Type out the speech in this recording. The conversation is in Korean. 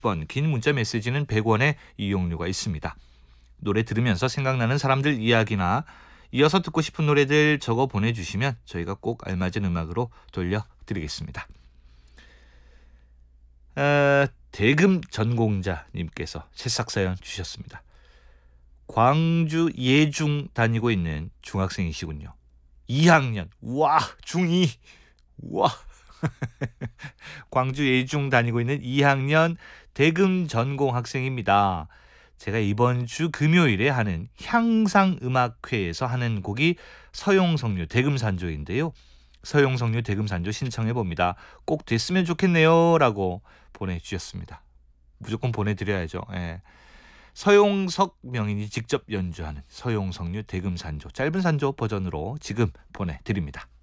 50번, 긴 문자 메시지는 100원의 이용료가 있습니다. 노래 들으면서 생각나는 사람들 이야기나 이어서 듣고 싶은 노래들 적어 보내주시면 저희가 꼭 알맞은 음악으로 돌려드리겠습니다. 대금 전공자님께서 새싹사연 주셨습니다. 광주 예중 다니고 있는 중학생이시군요. 2학년. 와, 중2. 와. 광주 예중 다니고 있는 2학년 대금 전공 학생입니다. 제가 이번 주 금요일에 하는 향상음악회에서 하는 곡이 서용석류 대금산조인데요. 서용석류 대금산조 신청해봅니다. 꼭 됐으면 좋겠네요 라고 보내주셨습니다. 무조건 보내드려야죠. 예. 서용석 명인이 직접 연주하는 서용석류 대금산조 짧은 산조 버전으로 지금 보내드립니다.